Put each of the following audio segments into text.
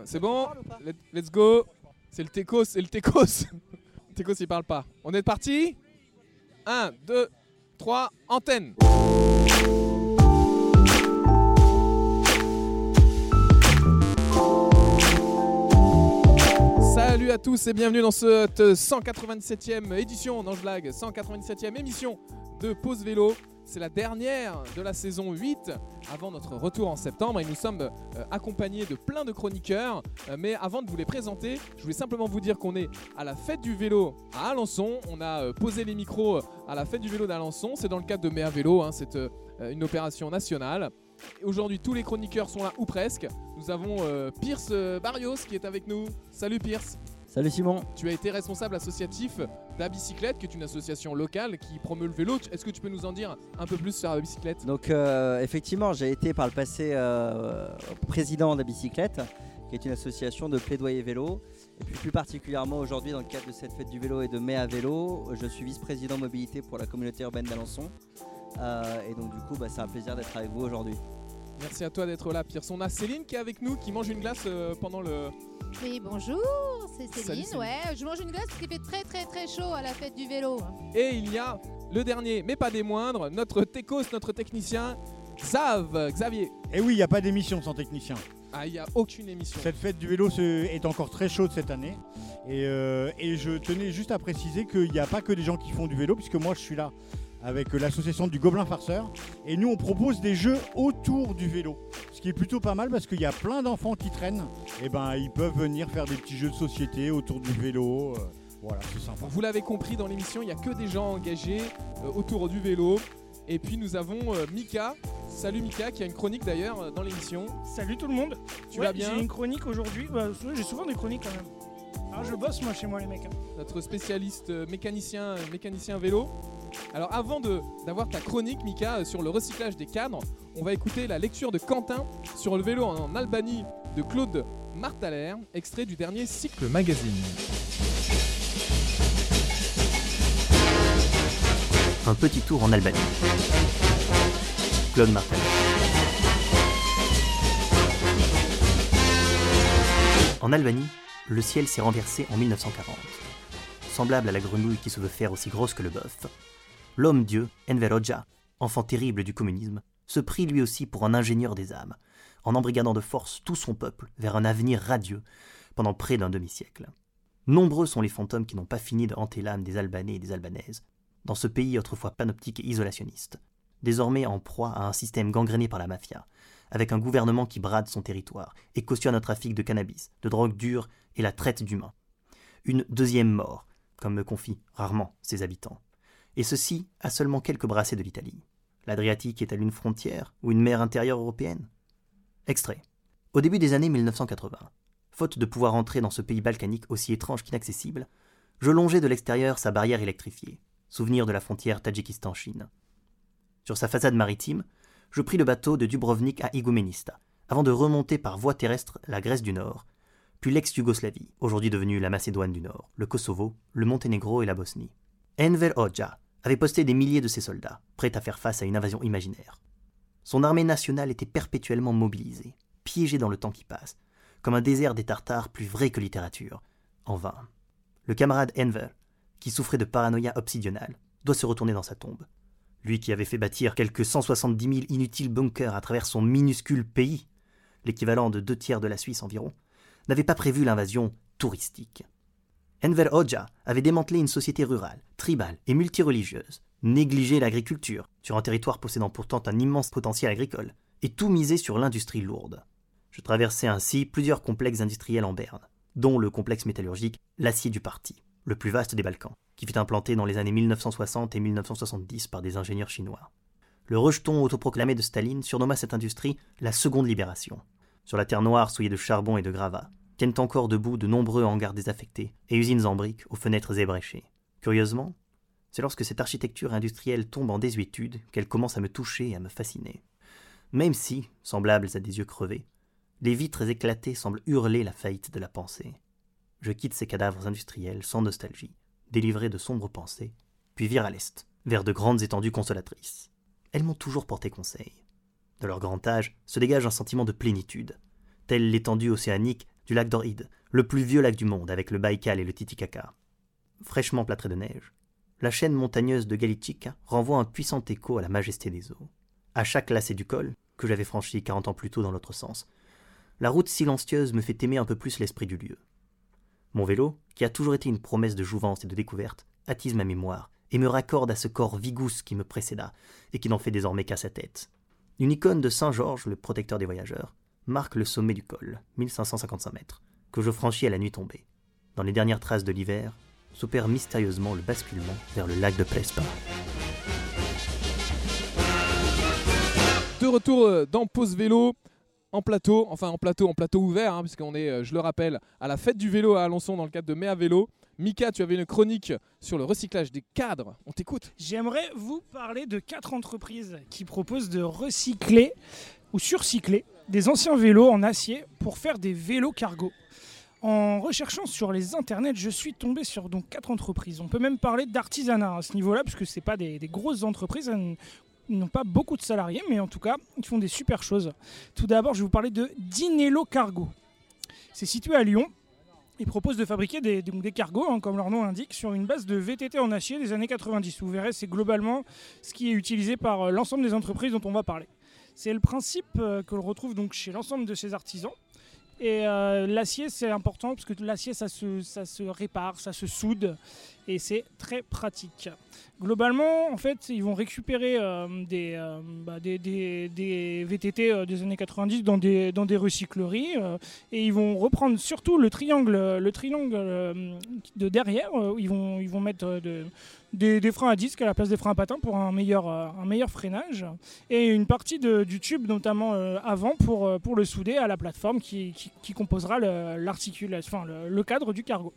C'est bon, let's go. C'est le Tekos. Le Tekos il parle pas. On est parti. 1, 2, 3, antenne. Salut à tous et bienvenue dans cette 197e édition, non je blague, 197e émission de Pause Vélo. C'est la dernière de la saison 8 avant notre retour en septembre et nous sommes accompagnés de plein de chroniqueurs. Mais avant de vous les présenter, je voulais simplement vous dire qu'on est à la fête du vélo à Alençon. On a posé les micros à la fête du vélo d'Alençon. C'est dans le cadre de Méa Vélo, hein, c'est une opération nationale. Et aujourd'hui, tous les chroniqueurs sont là ou presque. Nous avons Pierce Barrios qui est avec nous. Salut Pierce. Salut Simon. Tu as été responsable associatif d'Abicyclette, qui est une association locale qui promeut le vélo. Est-ce que tu peux nous en dire un peu plus sur Abicyclette ? Donc effectivement, j'ai été par le passé président d'Abicyclette, qui est une association de plaidoyer vélo. Et puis plus particulièrement aujourd'hui, dans le cadre de cette fête du vélo et de Méa Vélo, je suis vice-président mobilité pour la communauté urbaine d'Alençon. Et donc du coup, c'est un plaisir d'être avec vous aujourd'hui. Merci à toi d'être là, Pierce. On a Céline qui est avec nous, qui mange une glace pendant le... Oui, bonjour, c'est Céline. Salut, ouais, je mange une glace parce qu'il fait très très très chaud à la fête du vélo. Et il y a le dernier, mais pas des moindres, notre Tekos, notre technicien, Xavier. Et oui, il n'y a pas d'émission sans technicien. Ah, il n'y a aucune émission. Cette fête du vélo est encore très chaude cette année. Et je tenais juste à préciser qu'il n'y a pas que des gens qui font du vélo, puisque moi je suis là avec l'association du Gobelin Farceur. Et nous on propose des jeux autour du vélo. Ce qui est plutôt pas mal parce qu'il y a plein d'enfants qui traînent. Et ils peuvent venir faire des petits jeux de société autour du vélo. Voilà, c'est sympa. Vous l'avez compris, dans l'émission, il n'y a que des gens engagés autour du vélo. Et puis nous avons Mika. Salut Mika, qui a une chronique d'ailleurs dans l'émission. Salut tout le monde. Tu vas bien ? J'ai une chronique aujourd'hui. J'ai souvent des chroniques quand même. Alors je bosse moi chez moi les mecs. Notre spécialiste mécanicien vélo. Alors avant d'avoir ta chronique Mika sur le recyclage des cadres, on va écouter la lecture de Quentin sur le vélo en Albanie de Claude Martaler, extrait du dernier Cycle Magazine. Un petit tour en Albanie. Claude Martaler. En Albanie, le ciel s'est renversé en 1940. Semblable à la grenouille qui se veut faire aussi grosse que le bœuf, l'homme-dieu, Enver Hoxha, enfant terrible du communisme, se prit lui aussi pour un ingénieur des âmes, en embrigadant de force tout son peuple vers un avenir radieux pendant près d'un demi-siècle. Nombreux sont les fantômes qui n'ont pas fini de hanter l'âme des Albanais et des Albanaises, dans ce pays autrefois panoptique et isolationniste, désormais en proie à un système gangréné par la mafia, avec un gouvernement qui brade son territoire et cautionne un trafic de cannabis, de drogue dure et la traite d'humains. Une deuxième mort, comme me confient rarement ses habitants. Et ceci à seulement quelques brassées de l'Italie. L'Adriatique est-elle une frontière ou une mer intérieure européenne ? Extrait. Au début des années 1980, faute de pouvoir entrer dans ce pays balkanique aussi étrange qu'inaccessible, je longeais de l'extérieur sa barrière électrifiée, souvenir de la frontière Tadjikistan-Chine. Sur sa façade maritime, je pris le bateau de Dubrovnik à Igoumenista, avant de remonter par voie terrestre la Grèce du Nord, puis l'ex-Yougoslavie, aujourd'hui devenue la Macédoine du Nord, le Kosovo, le Monténégro et la Bosnie. Enver Hoxha avait posté des milliers de ses soldats, prêts à faire face à une invasion imaginaire. Son armée nationale était perpétuellement mobilisée, piégée dans le temps qui passe, comme un désert des Tartares plus vrai que littérature, en vain. Le camarade Enver, qui souffrait de paranoïa obsidionale, doit se retourner dans sa tombe. Lui qui avait fait bâtir quelques 170 000 inutiles bunkers à travers son minuscule pays, l'équivalent de 2/3 de la Suisse environ, n'avait pas prévu l'invasion touristique. Enver Hoxha avait démantelé une société rurale, tribale et multireligieuse, négligé l'agriculture, sur un territoire possédant pourtant un immense potentiel agricole, et tout misé sur l'industrie lourde. Je traversais ainsi plusieurs complexes industriels en Berne, dont le complexe métallurgique L'Acier du Parti, le plus vaste des Balkans, qui fut implanté dans les années 1960 et 1970 par des ingénieurs chinois. Le rejeton autoproclamé de Staline surnomma cette industrie la seconde libération. Sur la terre noire souillée de charbon et de gravats, tiennent encore debout de nombreux hangars désaffectés et usines en briques aux fenêtres ébréchées. Curieusement, c'est lorsque cette architecture industrielle tombe en désuétude qu'elle commence à me toucher et à me fasciner. Même si, semblables à des yeux crevés, les vitres éclatées semblent hurler la faillite de la pensée. Je quitte ces cadavres industriels sans nostalgie, délivré de sombres pensées, puis vire à l'est, vers de grandes étendues consolatrices. Elles m'ont toujours porté conseil. De leur grand âge se dégage un sentiment de plénitude, telle l'étendue océanique du lac Doride, le plus vieux lac du monde avec le Baïkal et le Titicaca. Fraîchement plâtré de neige, la chaîne montagneuse de Galichik renvoie un puissant écho à la majesté des eaux. À chaque lacet du col, que j'avais franchi 40 ans plus tôt dans l'autre sens, la route silencieuse me fait aimer un peu plus l'esprit du lieu. Mon vélo, qui a toujours été une promesse de jouvence et de découverte, attise ma mémoire et me raccorde à ce corps vigousse qui me précéda et qui n'en fait désormais qu'à sa tête. Une icône de Saint-Georges, le protecteur des voyageurs, marque le sommet du col, 1555 mètres, que je franchis à la nuit tombée. Dans les dernières traces de l'hiver, s'opère mystérieusement le basculement vers le lac de Prespa. De retour dans Pause Vélo, en plateau ouvert, hein, puisqu'on est, je le rappelle, à la fête du vélo à Alençon dans le cadre de Mai à vélo. Mika, tu avais une chronique sur le recyclage des cadres, on t'écoute. J'aimerais vous parler de 4 entreprises qui proposent de recycler ou surcycler des anciens vélos en acier pour faire des vélos cargo. En recherchant sur les internets, je suis tombé sur donc 4 entreprises. On peut même parler d'artisanat à ce niveau-là, puisque ce n'est pas des grosses entreprises. Ils n'ont pas beaucoup de salariés, mais en tout cas, ils font des super choses. Tout d'abord, je vais vous parler de Dinello Cargo. C'est situé à Lyon. Ils proposent de fabriquer des cargos, hein, comme leur nom l'indique, sur une base de VTT en acier des années 90. Vous verrez, c'est globalement ce qui est utilisé par l'ensemble des entreprises dont on va parler. C'est le principe que l'on retrouve donc chez l'ensemble de ces artisans. Et l'acier, c'est important parce que l'acier, ça se répare, ça se soude et c'est très pratique. Globalement, en fait, ils vont récupérer des VTT des années 90 dans des recycleries et ils vont reprendre surtout le triangle de derrière. Où ils vont mettre des freins à disque à la place des freins à patins pour un meilleur freinage et une partie du tube notamment avant pour le souder à la plateforme qui composera l'articulation, le cadre du cargo.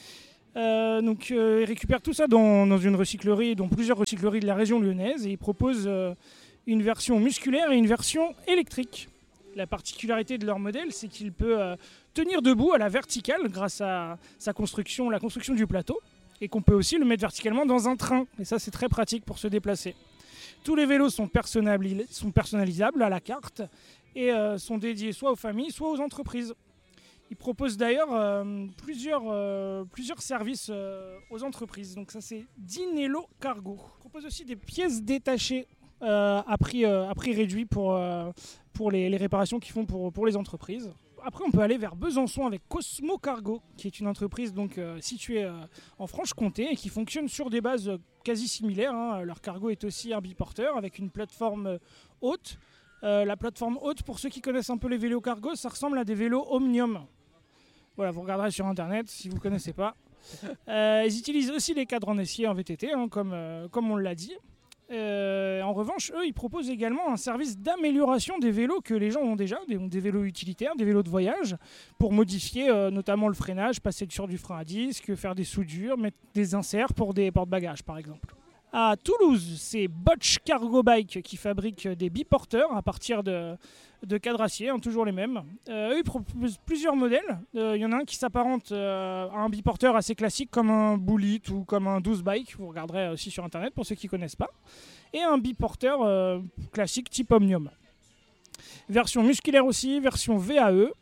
Donc ils récupèrent tout ça dans une recyclerie, dans plusieurs recycleries de la région lyonnaise, et ils proposent une version musculaire et une version électrique. La particularité de leur modèle, c'est qu'il peut tenir debout à la verticale grâce à la construction du plateau, et qu'on peut aussi le mettre verticalement dans un train. Et ça, c'est très pratique pour se déplacer. Tous les vélos sont personnalisables à la carte et sont dédiés soit aux familles, soit aux entreprises. Ils proposent d'ailleurs plusieurs services aux entreprises. Donc ça, c'est Dinello Cargo. Ils proposent aussi des pièces détachées à prix réduit pour les réparations qu'ils font pour les entreprises. Après, on peut aller vers Besançon avec Cosmo Cargo, qui est une entreprise donc, située en Franche-Comté et qui fonctionne sur des bases quasi similaires. Hein. Leur cargo est aussi un biporteur avec une plateforme haute. La plateforme haute, pour ceux qui connaissent un peu les vélos cargo, ça ressemble à des vélos Omnium. Voilà, vous regarderez sur internet si vous ne connaissez pas. Ils utilisent aussi les cadres en acier en VTT, hein, comme on l'a dit. En revanche, eux, ils proposent également un service d'amélioration des vélos que les gens ont déjà, des vélos utilitaires, des vélos de voyage, pour modifier notamment le freinage, passer sur du frein à disque, faire des soudures, mettre des inserts pour des porte-bagages par exemple. À Toulouse, c'est Bosch Cargo Bike qui fabrique des biporteurs à partir de cadres acier, hein, toujours les mêmes. Eux, ils proposent plusieurs modèles. Il y en a un qui s'apparente à un biporteur assez classique comme un Bullet ou comme un 12 Bike. Vous regarderez aussi sur internet pour ceux qui ne connaissent pas. Et un biporteur classique type Omnium. Version musculaire aussi, version VAE.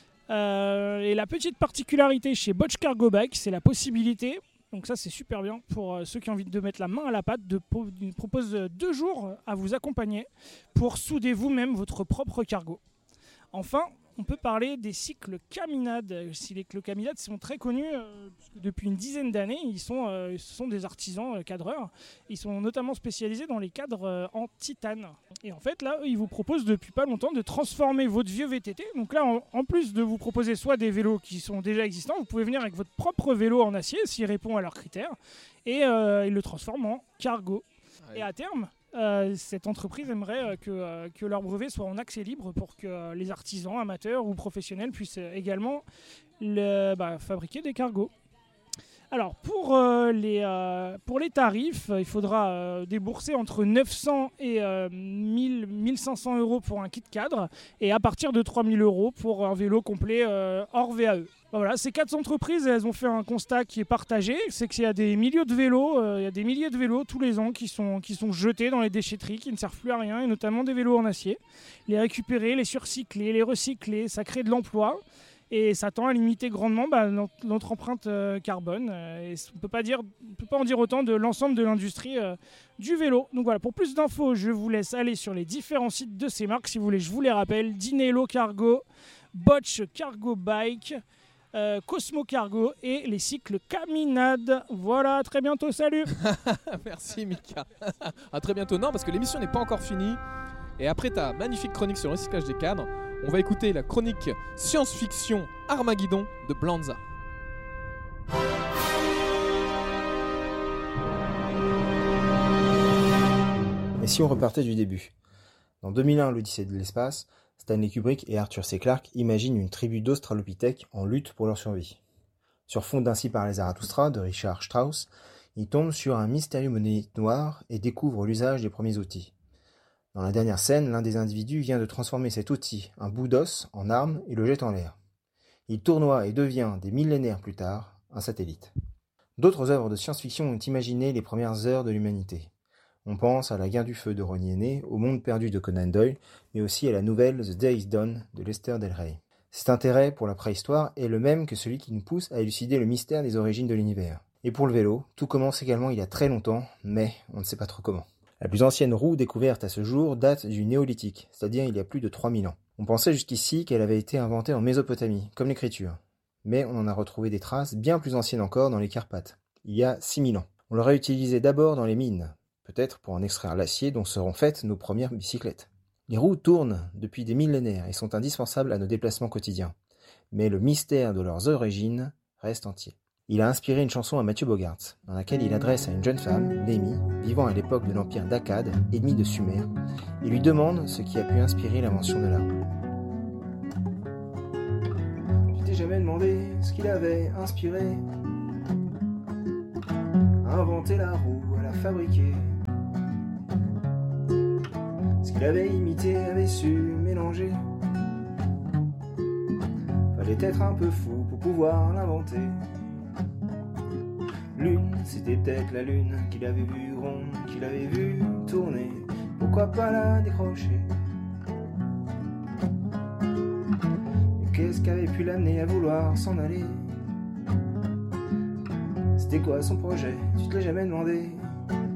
Et la petite particularité chez Bosch Cargo Bike, c'est la possibilité... Donc ça, c'est super bien pour ceux qui ont envie de mettre la main à la pâte. Ils proposent 2 jours à vous accompagner pour souder vous-même votre propre cargo. Enfin, on peut parler des cycles Caminade. Les Caminade sont très connus puisque depuis une dizaine d'années, ce sont des artisans cadreurs. Ils sont notamment spécialisés dans les cadres en titane. Et en fait, là, ils vous proposent depuis pas longtemps de transformer votre vieux VTT. Donc là, en plus de vous proposer soit des vélos qui sont déjà existants, vous pouvez venir avec votre propre vélo en acier s'il répond à leurs critères. Et ils le transforment en cargo. Ouais. Et à terme... cette entreprise aimerait que leur brevet soit en accès libre pour que les artisans, amateurs ou professionnels puissent également fabriquer des cargos. Alors pour les tarifs, il faudra débourser entre 900 et 1500 euros pour un kit cadre et à partir de 3000 euros pour un vélo complet hors VAE. Voilà, ces 4 entreprises, elles ont fait un constat qui est partagé, c'est qu'il y a des milliers de vélos, tous les ans qui sont jetés dans les déchetteries, qui ne servent plus à rien, et notamment des vélos en acier. Les récupérer, les surcycler, les recycler, ça crée de l'emploi. Et ça tend à limiter grandement notre empreinte carbone. Et on peut pas en dire autant de l'ensemble de l'industrie du vélo. Donc voilà, pour plus d'infos, je vous laisse aller sur les différents sites de ces marques. Si vous voulez, je vous les rappelle. Dinello Cargo, Botch Cargo Bike, Cosmo Cargo et les cycles Caminade. Voilà, à très bientôt, salut. Merci Mika. À très bientôt. Non, parce que l'émission n'est pas encore finie. Et après ta magnifique chronique sur le recyclage des cadres, on va écouter la chronique science-fiction Armageddon de Blanza. Et si on repartait du début ? Dans 2001, l'Odyssée de l'espace, Stanley Kubrick et Arthur C. Clarke imaginent une tribu d'Australopithèques en lutte pour leur survie. Sur fond d'Ainsi parlait Zarathustra de Richard Strauss, ils tombent sur un mystérieux monolithe noir et découvrent l'usage des premiers outils. Dans la dernière scène, l'un des individus vient de transformer cet outil, un bout d'os, en arme et le jette en l'air. Il tournoie et devient, des millénaires plus tard, un satellite. D'autres œuvres de science-fiction ont imaginé les premières heures de l'humanité. On pense à La Guerre du Feu de Ron Yenné, au Monde perdu de Conan Doyle, mais aussi à la nouvelle The Day is Done de Lester Del Rey. Cet intérêt pour la préhistoire est le même que celui qui nous pousse à élucider le mystère des origines de l'univers. Et pour le vélo, tout commence également il y a très longtemps, mais on ne sait pas trop comment. La plus ancienne roue découverte à ce jour date du Néolithique, c'est-à-dire il y a plus de 3000 ans. On pensait jusqu'ici qu'elle avait été inventée en Mésopotamie, comme l'écriture. Mais on en a retrouvé des traces bien plus anciennes encore dans les Carpates, il y a 6000 ans. On l'aurait utilisée d'abord dans les mines, peut-être pour en extraire l'acier dont seront faites nos premières bicyclettes. Les roues tournent depuis des millénaires et sont indispensables à nos déplacements quotidiens. Mais le mystère de leurs origines reste entier. Il a inspiré une chanson à Mathieu Bogarts, dans laquelle il adresse à une jeune femme, Némi, vivant à l'époque de l'empire d'Akkad, ennemi de Sumer, et lui demande ce qui a pu inspirer l'invention de la roue. Tu t'es jamais demandé ce qu'il avait inspiré ? Inventer la roue, à la fabriquer. Ce qu'il avait imité, avait su mélanger. Fallait être un peu fou pour pouvoir l'inventer. Lune, c'était peut-être la lune qu'il avait vue ronde, qu'il avait vue tourner. Pourquoi pas la décrocher ? Mais qu'est-ce qui avait pu l'amener à vouloir s'en aller ? C'était quoi son projet ? Tu te l'as jamais demandé ?